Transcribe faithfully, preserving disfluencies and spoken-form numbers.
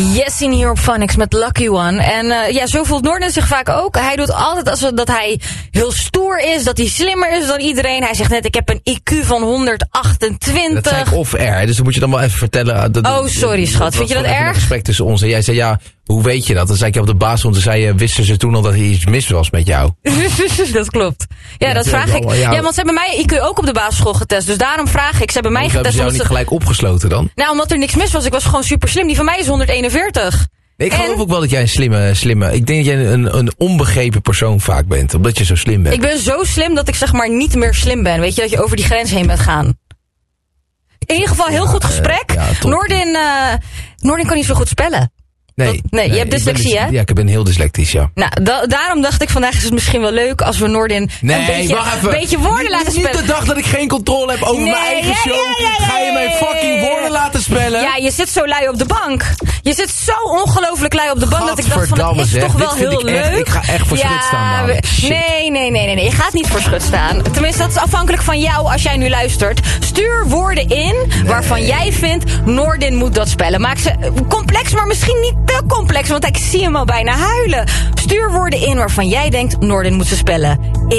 Yes, in hier op Phonics met Lucky One. En uh, ja, zo voelt Noorden zich vaak ook. Hij doet altijd alsof dat hij heel stoer is, dat hij slimmer is dan iedereen. Hij zegt net, ik heb een I Q van honderdachtentwintig. Dat zei ik off-air, dus dan moet je dan wel even vertellen. Dat, oh, sorry schat, dat, vind je dat erg? Een gesprek tussen ons en jij zei, ja, hoe weet je dat? Dan zei ik op de baas, want toen zei je, wisten ze toen al dat er iets mis was met jou? Dat klopt. Ja, ja dat vraag ik. Wel, ja, ja, want ze hebben mij I Q ook op de basisschool getest, dus daarom vraag ik. Ze hebben mij getest. Hebben ze jou niet gelijk opgesloten dan? Nou, omdat er niks mis was. Ik was gewoon super slim. Die van mij is honderdeenenveertig. Nee, ik geloof en... ook wel dat jij een slimme, slimme... Ik denk dat jij een, een onbegrepen persoon vaak bent, omdat je zo slim bent. Ik ben zo slim dat ik zeg maar niet meer slim ben. Weet je, dat je over die grens heen bent gaan. In ieder geval heel ja, goed gesprek. Uh, ja, Noordin, uh, Noordin kan niet zo goed spellen. Nee, nee, nee, je hebt dyslexie, hè? Ja, ik ben heel dyslectisch, ja. Nou, da- daarom dacht ik vandaag is het misschien wel leuk als we Noordin nee, een beetje, wacht even. beetje woorden niet, laten niet spellen. Niet de dag dat ik geen controle heb over nee, mijn eigen ja, show. Ja, ja, ja, ga je mij fucking woorden laten spellen? Ja, je zit zo lui op de bank. Je zit zo ongelooflijk lui op de bank dat ik dacht van, het is zeg, toch wel heel ik leuk. Echt, ik ga echt voor ja, schut staan, man. Nee, nee, nee, nee, nee. Je gaat niet voor schut staan. Tenminste, dat is afhankelijk van jou als jij nu luistert. Stuur woorden in nee. waarvan jij vindt, Noordin moet dat spellen. Maak ze complex, maar misschien niet te complex, want ik zie hem al bijna huilen. Stuur woorden in waarvan jij denkt, Noordin moet ze spellen.